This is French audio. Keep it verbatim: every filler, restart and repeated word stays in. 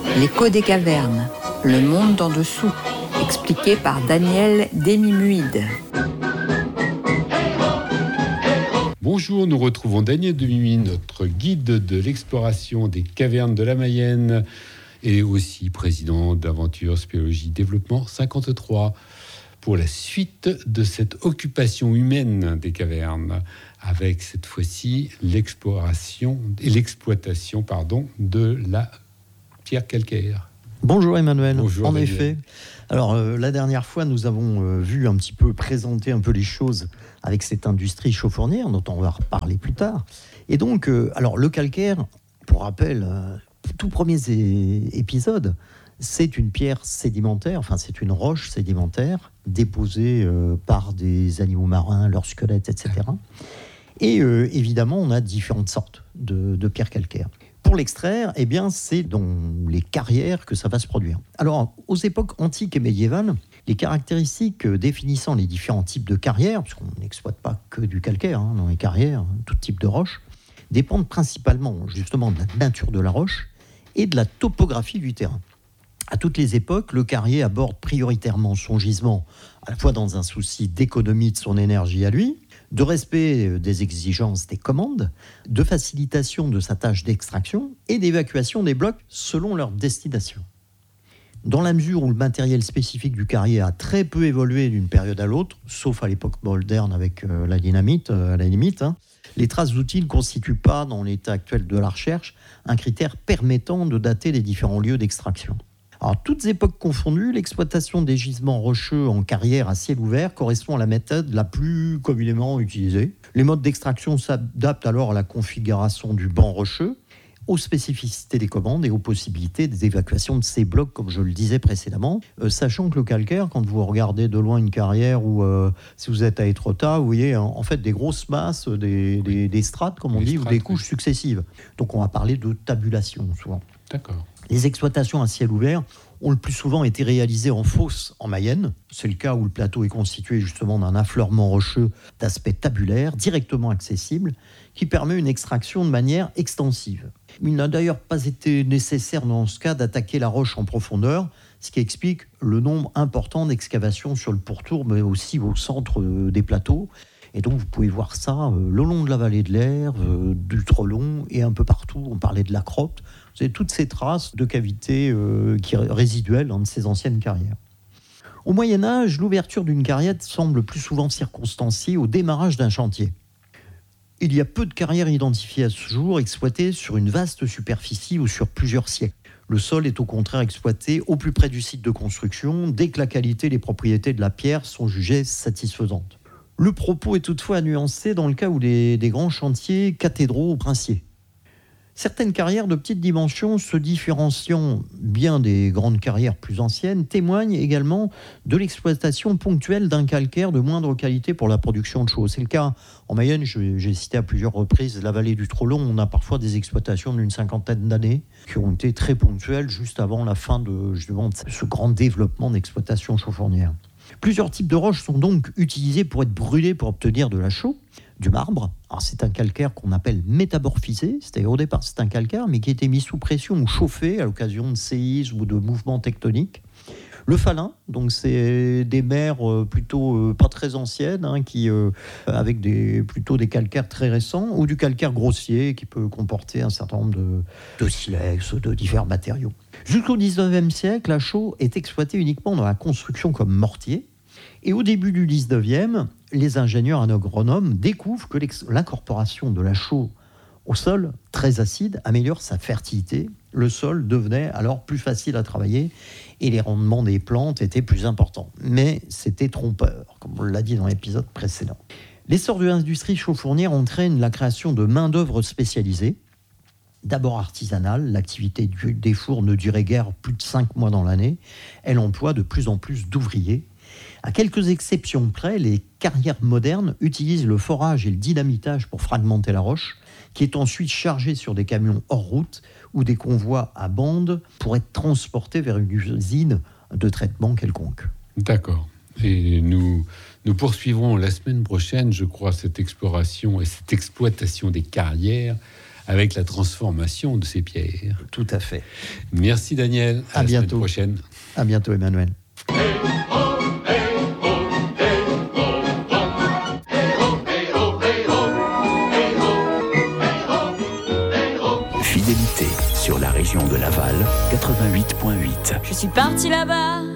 L'écho des cavernes, le monde en dessous, expliqué par Daniel Demimuide. Bonjour, nous retrouvons Daniel Demimuide, notre guide de l'exploration des cavernes de la Mayenne et aussi président d'Aventure Spéléologie Développement cinquante-trois pour la suite de cette occupation humaine des cavernes, avec cette fois-ci l'exploration et l'exploitation pardon, de la pierre calcaire. Bonjour Emmanuel. Bonjour en Daniel. effet. Alors euh, la dernière fois, nous avons euh, vu un petit peu présenter un peu les choses avec cette industrie chauffournière dont on va reparler plus tard. Et donc, euh, alors le calcaire, pour rappel, euh, tout premier é- épisode, c'est une pierre sédimentaire, enfin c'est une roche sédimentaire déposée euh, par des animaux marins, leurs squelettes, et cetera. Et euh, évidemment, on a différentes sortes de, de pierres calcaires. Pour l'extraire, eh bien, c'est dans les carrières que ça va se produire. Alors, aux époques antiques et médiévales, les caractéristiques définissant les différents types de carrières, puisqu'on n'exploite pas que du calcaire hein, dans les carrières, tout type de roche, dépendent principalement justement de la nature de la roche et de la topographie du terrain. À toutes les époques, le carrier aborde prioritairement son gisement, à la fois dans un souci d'économie de son énergie à lui, de respect des exigences des commandes, de facilitation de sa tâche d'extraction et d'évacuation des blocs selon leur destination. Dans la mesure où le matériel spécifique du carrier a très peu évolué d'une période à l'autre, sauf à l'époque moderne avec euh, la dynamite, euh, à la limite, hein, les traces d'outils ne constituent pas, dans l'état actuel de la recherche, un critère permettant de dater les différents lieux d'extraction. Alors, toutes époques confondues, l'exploitation des gisements rocheux en carrière à ciel ouvert correspond à la méthode la plus communément utilisée. Les modes d'extraction s'adaptent alors à la configuration du banc rocheux, aux spécificités des commandes et aux possibilités d'évacuation de ces blocs, comme je le disais précédemment, euh, sachant que le calcaire, quand vous regardez de loin une carrière ou euh, si vous êtes à Étretat, vous voyez en, en fait des grosses masses, des, des, des strates, comme on Des dit, strates, ou des couches oui. successives. Donc on va parler de tabulation souvent. D'accord. Les exploitations à ciel ouvert ont le plus souvent été réalisées en fosse en Mayenne. C'est le cas où le plateau est constitué justement d'un affleurement rocheux d'aspect tabulaire, directement accessible, qui permet une extraction de manière extensive. Il n'a d'ailleurs pas été nécessaire dans ce cas d'attaquer la roche en profondeur, ce qui explique le nombre important d'excavations sur le pourtour, mais aussi au centre des plateaux. Et donc vous pouvez voir ça euh, le long de la vallée de l'Aire, euh, du Trelon et un peu partout. On parlait de la Cropte. Vous avez toutes ces traces de cavités euh, qui, résiduelles dans de ces anciennes carrières. Au Moyen-Âge, l'ouverture d'une carrière semble plus souvent circonstanciée au démarrage d'un chantier. Il y a peu de carrières identifiées à ce jour exploitées sur une vaste superficie ou sur plusieurs siècles. Le sol est au contraire exploité au plus près du site de construction, dès que la qualité et les propriétés de la pierre sont jugées satisfaisantes. Le propos est toutefois nuancé dans le cas où les, des grands chantiers cathédraux ou princiers. Certaines carrières de petite dimension, se différenciant bien des grandes carrières plus anciennes, témoignent également de l'exploitation ponctuelle d'un calcaire de moindre qualité pour la production de chaux. C'est le cas en Mayenne, je, j'ai cité à plusieurs reprises la vallée du Trelon. On a parfois des exploitations d'une cinquantaine d'années qui ont été très ponctuelles juste avant la fin de, justement, de ce grand développement d'exploitation chauffournière. Plusieurs types de roches sont donc utilisés pour être brûlés pour obtenir de la chaux. Du marbre, alors c'est un calcaire qu'on appelle métamorphisé, c'est-à-dire au départ c'est un calcaire mais qui a été mis sous pression ou chauffé à l'occasion de séismes ou de mouvements tectoniques. Le falin, donc c'est des mers plutôt euh, pas très anciennes, hein, qui, euh, avec des, plutôt des calcaires très récents, ou du calcaire grossier qui peut comporter un certain nombre de, de silex, de divers matériaux. Jusqu'au dix-neuvième siècle, la chaux est exploitée uniquement dans la construction comme mortier. Et au début du dix-neuvième, les ingénieurs agronomes découvrent que l'incorporation de la chaux au sol, très acide, améliore sa fertilité. Le sol devenait alors plus facile à travailler et les rendements des plantes étaient plus importants. Mais c'était trompeur, comme on l'a dit dans l'épisode précédent. L'essor de l'industrie chauffournière entraîne la création de main-d'œuvre spécialisée. D'abord artisanale, l'activité des fours ne durait guère plus de cinq mois dans l'année. Elle emploie de plus en plus d'ouvriers. À quelques exceptions près, les carrières modernes utilisent le forage et le dynamitage pour fragmenter la roche, qui est ensuite chargée sur des camions hors route ou des convois à bande pour être transportés vers une usine de traitement quelconque. D'accord. Et nous, nous poursuivrons la semaine prochaine, je crois, cette exploration et cette exploitation des carrières avec la transformation de ces pierres. Tout à fait. Merci Daniel. À, à la bientôt. semaine prochaine. À bientôt Emmanuel. Fidélité sur la région de Laval, quatre-vingt-huit virgule huit. Je suis parti là-bas